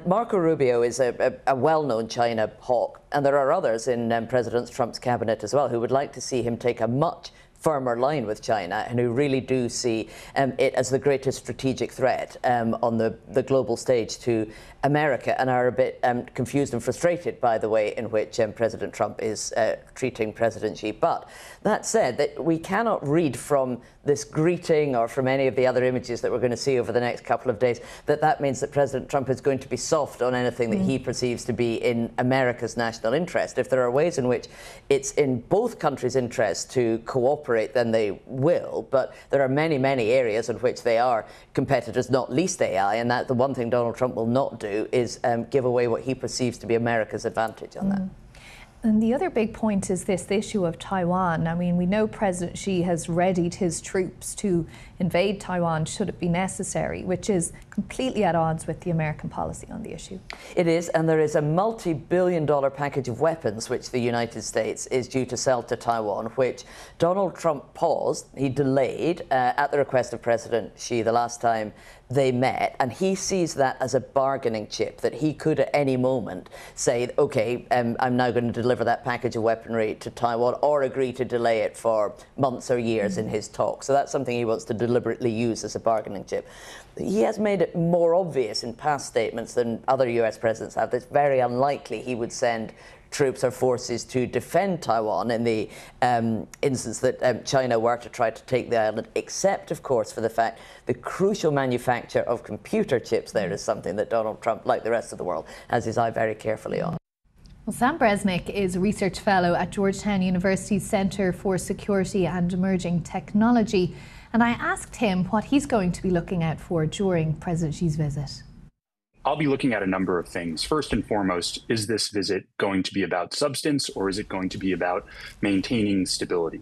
Marco Rubio is a well-known China hawk, and there are others in President Trump's cabinet as well who would like to see him take a much firmer line with China and who really do see it as the greatest strategic threat on the global stage to America, and are a bit confused and frustrated by the way in which President Trump is treating President Xi. But that said, that we cannot read from this greeting or from any of the other images that we're going to see over the next couple of days that means that President Trump is going to be soft on anything that he perceives to be in America's national interest. If there are ways in which it's in both countries' interest to cooperate, then they will. But there are many, many areas in which they are competitors, not least AI, and that the one thing Donald Trump will not do is give away what he perceives to be America's advantage on that. And the other big point is the issue of Taiwan. I mean, we know President Xi has readied his troops to invade Taiwan should it be necessary, which is completely at odds with the American policy on the issue. It is, and there is a multi-billion-dollar package of weapons which the United States is due to sell to Taiwan, which Donald Trump paused. He delayed at the request of President Xi the last time they met, and he sees that as a bargaining chip that he could at any moment say, okay, I'm now going to deliver that package of weaponry to Taiwan, or agree to delay it for months or years in his talk. So that's something he wants to deliberately use as a bargaining chip. He has made it more obvious in past statements than other US presidents have. It's very unlikely he would send troops or forces to defend Taiwan in the instance that China were to try to take the island, except, of course, for the fact the crucial manufacture of computer chips there is something that Donald Trump, like the rest of the world, has his eye very carefully on. Well, Sam Bresnick is a research fellow at Georgetown University's Centre for Security and Emerging Technology, and I asked him what he's going to be looking out for during President Xi's visit. I'll be looking at a number of things. First and foremost, is this visit going to be about substance, or is it going to be about maintaining stability?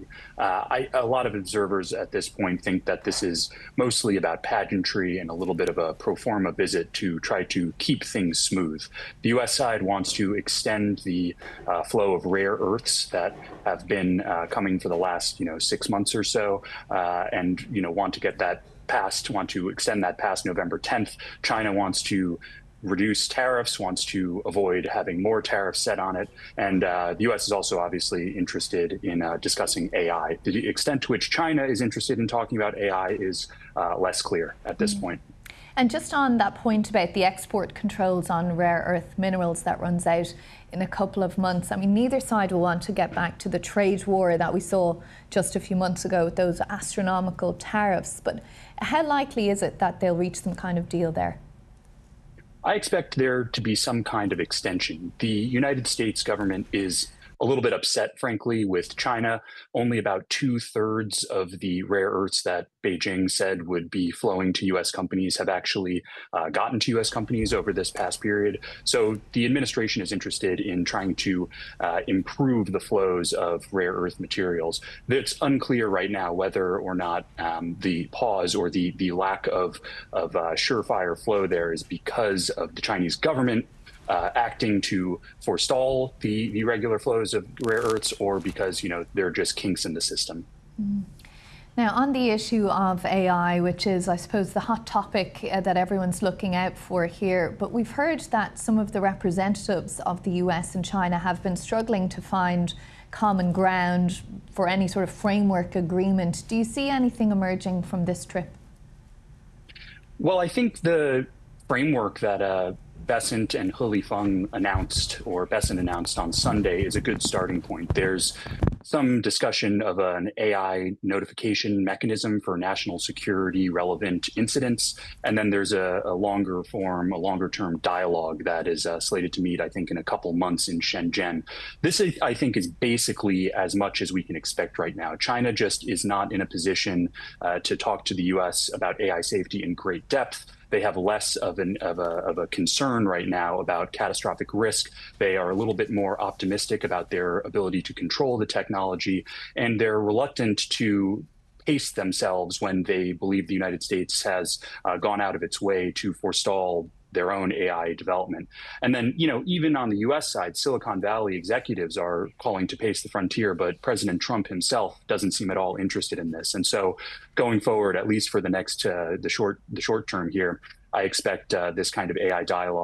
A lot of observers at this point think that this is mostly about pageantry and a little bit of a pro forma visit to try to keep things smooth. The U.S. side wants to extend the flow of rare earths that have been coming for the last 6 months or so, and want to get that passed, want to extend that past November 10th. China wants to reduce tariffs, wants to avoid having more tariffs set on it. And the U.S. is also obviously interested in discussing AI. The extent to which China is interested in talking about AI is less clear at this point. And just on that point about the export controls on rare earth minerals that runs out in a couple of months, I mean, neither side will want to get back to the trade war that we saw just a few months ago with those astronomical tariffs. But how likely is it that they'll reach some kind of deal there? I expect there to be some kind of extension. The United States government is a little bit upset, frankly, with China. Only about 2/3 of the rare earths that Beijing said would be flowing to U.S. companies have actually gotten to U.S. companies over this past period. So the administration is interested in trying to improve the flows of rare earth materials. It's unclear right now whether or not the pause or the lack of surefire flow there is because of the Chinese government acting to forestall the regular flows of rare earths, or because there are just kinks in the system. Now, on the issue of AI, which is, I suppose, the hot topic that everyone's looking out for here, but we've heard that some of the representatives of the US and China have been struggling to find common ground for any sort of framework agreement. Do you see anything emerging from this trip? Well, I think the framework that Bessent and He Lifeng announced on Sunday is a good starting point. There's some discussion of an AI notification mechanism for national security relevant incidents. And then there's a longer term dialogue that is slated to meet, I think, in a couple months in Shenzhen. This, I think, is basically as much as we can expect right now. China just is not in a position to talk to the US about AI safety in great depth. They have less of a concern right now about catastrophic risk. They are a little bit more optimistic about their ability to control the technology, and they're reluctant to pace themselves when they believe the United States has gone out of its way to forestall their own AI development. And then, even on the US side, Silicon Valley executives are calling to pace the frontier, but President Trump himself doesn't seem at all interested in this. And so going forward, at least for the next, the short term here, I expect this kind of AI dialogue